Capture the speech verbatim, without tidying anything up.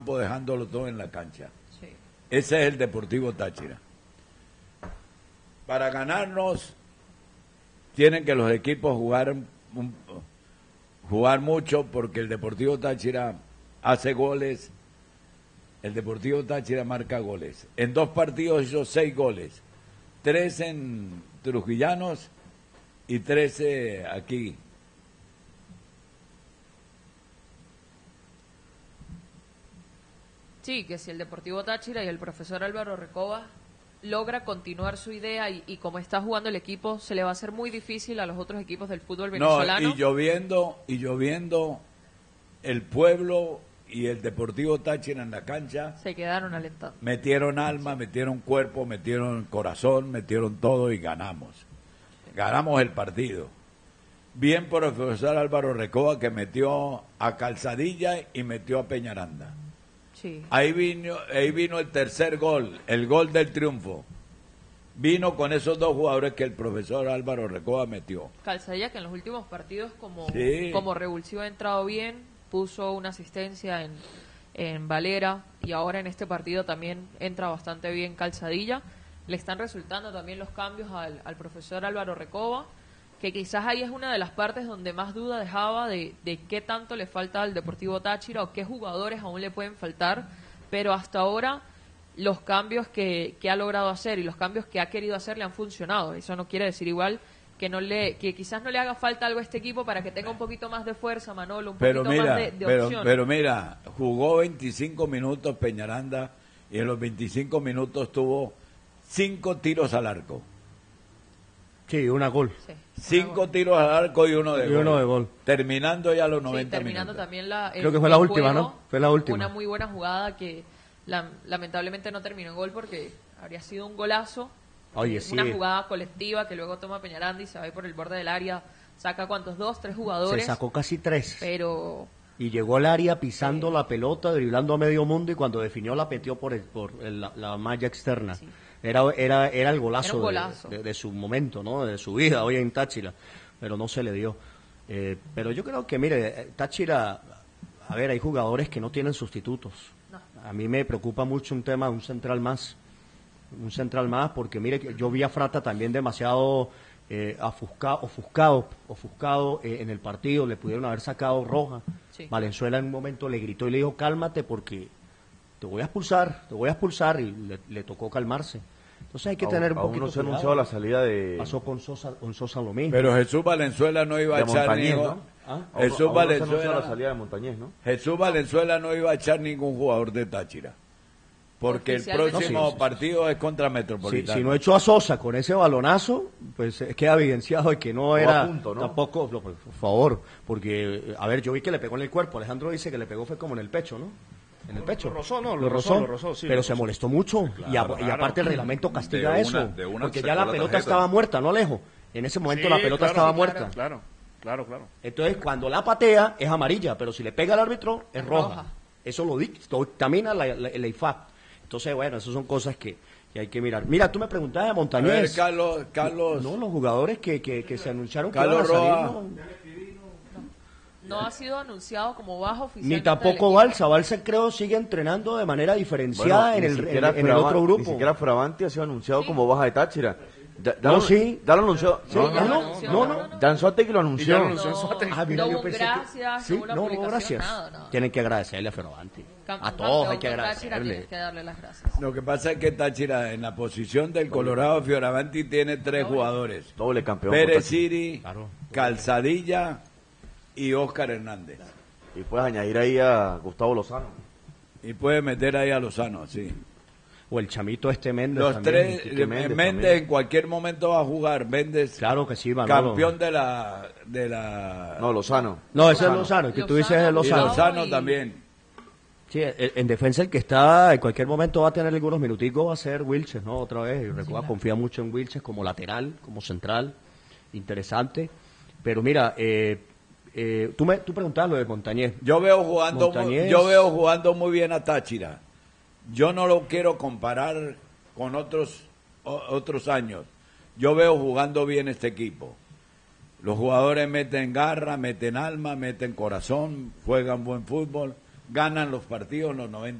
dejándolo todo en la cancha. Sí. Ese es el Deportivo Táchira. Para ganarnos, tienen que los equipos jugar, un, jugar mucho, porque el Deportivo Táchira hace goles, el Deportivo Táchira marca goles. En dos partidos hizo seis goles, tres en Trujillanos y trece aquí. Sí, que si el Deportivo Táchira y el profesor Álvaro Recoba logra continuar su idea y, y como está jugando el equipo, se le va a hacer muy difícil a los otros equipos del fútbol venezolano. No, y lloviendo, y lloviendo, el pueblo y el Deportivo Táchira en la cancha se quedaron alentando. Metieron alma, metieron cuerpo, metieron corazón, metieron todo y ganamos. Ganamos el partido. Bien por el profesor Álvaro Recoba, que metió a Calzadilla y metió a Peñaranda. Sí. Ahí vino, ahí vino el tercer gol, el gol del triunfo. Vino con esos dos jugadores que el profesor Álvaro Recoba metió. Calzadilla, que en los últimos partidos como, Sí. como revulsivo ha entrado bien, puso una asistencia en, en Valera y ahora en este partido también entra bastante bien Calzadilla. Le están resultando también los cambios al, al profesor Álvaro Recoba, que quizás ahí es una de las partes donde más duda dejaba de, de qué tanto le falta al Deportivo Táchira o qué jugadores aún le pueden faltar, pero hasta ahora los cambios que, que ha logrado hacer y los cambios que ha querido hacer le han funcionado. Eso no quiere decir igual que no le que quizás no le haga falta algo a este equipo para que tenga un poquito más de fuerza, Manolo, un Pero poquito mira, más de, de pero, opción. pero mira, jugó veinticinco minutos Peñaranda y en los veinticinco minutos tuvo cinco tiros al arco. Sí, una gol. Sí, Cinco una gol. tiros al arco y uno de Y gol. uno de gol. Terminando ya los Sí, noventa terminando minutos. también la el- Creo que fue la el última, juego, ¿no? Fue la última. Una muy buena jugada que la- lamentablemente no terminó en gol porque habría sido un golazo. Oye, Eh, sí. Una jugada colectiva que luego toma Peñaranda y se va ahí por el borde del área, saca cuántos, dos, tres Se jugadores, sacó casi tres. pero Y llegó al área pisando Sí. la pelota, driblando a medio mundo y cuando definió la metió por, el- por el- la, la malla externa. Sí. Era, era, era el golazo, Era un de- golazo. De, de su momento, ¿no? De su vida hoy en Táchira, pero no se le dio. Eh, pero yo creo que, mire, eh, Táchira, a ver, hay jugadores que no tienen sustitutos. No. A mí me preocupa mucho un tema, un central más. Un central más, porque mire, que yo vi a Frata también demasiado eh, ofuscado, ofuscado, ofuscado eh, en el partido, le pudieron haber sacado roja. Sí. Valenzuela en un momento le gritó y le dijo, cálmate porque te voy a expulsar, te voy a expulsar, y le, le tocó calmarse. Entonces hay que Aún- tener un aún poquito no se ha cuidado. anunciado la salida de, Pasó con Sosa, con Sosa lo mismo. Pero Jesús Valenzuela no iba a de echar Montañez, ningún... ¿no? ¿Ah? Aún- Jesús aún no se ha anunciado Valenzuela- la salida de Montañez, ¿no? Jesús Valenzuela no iba a echar ningún jugador de Táchira. Porque el Oficialmente próximo no, sí, sí, sí. partido es contra Si, Metropolitano. si no echó a Sosa con ese balonazo, pues eh, queda evidenciado de que no a era punto, ¿no? tampoco, no, por por favor, porque, eh, a ver, yo vi que le pegó en el cuerpo, Alejandro dice que le pegó fue como en el pecho, ¿no? En el pecho. Lo rozó, no, lo rozó, lo rozó, sí, pero lo se rozó. molestó mucho y, a- y claro. aparte el reglamento castiga De eso, una- de una porque sacó ya la la pelota tarjeta. estaba muerta, ¿no, Alejo? En ese momento Sí, la pelota claro, estaba sí, muerta. Claro, claro, claro. Entonces, cuando la patea es amarilla, pero si le pega al árbitro es Es roja. roja. Eso lo dictamina la, la, la I F A B. Entonces, bueno, esas son cosas que, que hay que mirar. Mira, tú me preguntabas de A ver, Montañez. Carlos, Carlos, No, los jugadores que, que, que se anunciaron que Carlos iban a salir, Roa. no. no ha sido anunciado como baja oficialmente. Ni tampoco del Balsa. Balsa creo sigue entrenando de manera diferenciada en, ni el, en, siquiera en el Fravan- otro grupo. Ni siquiera Fravanti ha sido anunciado Sí. como baja de Táchira. Ya, ya No, lo, sí. ya lo anunció. Sí, no, ah, no, no, no, no, no. Dan Sote que lo Y ya anunció. lo anunció en su No, ate- Ah, mira, no yo hubo pensé que- gracias, sí, no hubo la no, no, publicación, gracias. nada, nada. Tienen que agradecerle a Ferrovanti. Cam- A un todos hay campeón que con Táchira, tienes agradecerle. que darle las gracias. lo que pasa es que Táchira en la posición del Colorado Fioravanti tiene tres jugadores. Doble campeón. Pérez por Táchira. Siri, Claro. Calzadilla y Óscar Hernández. Y puedes añadir ahí a Gustavo Lozano. Y puede meter ahí a Lozano, sí. O el chamito este Méndez. Los también. tres, Quique eh, Méndez Méndez, también. en cualquier momento va a jugar. Méndez, Claro que sí, Manolo. campeón de la, de la... No, Lozano. No, ese es Lozano, el que tú dices es y Lozano. Lozano y- también. Sí, en en defensa el que está en cualquier momento va a tener algunos minuticos va a ser Wilches, ¿no? Otra vez, y Recoba confía mucho en Wilches como lateral, como central, interesante. Pero mira, eh, eh, tú me tú preguntabas lo de Montañez. Yo veo jugando, mu- Montañez. yo veo jugando muy bien a Táchira. Yo no lo quiero comparar con otros o- otros años. Yo veo jugando bien este equipo. Los jugadores meten garra, meten alma, meten corazón, juegan buen fútbol. ganan los partidos en los noventa